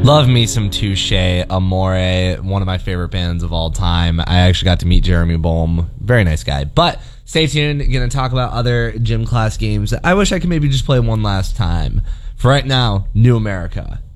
Love me some Touche Amore, one of my favorite bands of all time. I actually got to meet Jeremy Bolm. Very nice guy. But stay tuned. Going to talk about other gym class games. I wish I could maybe just play one last time. For right now, New America.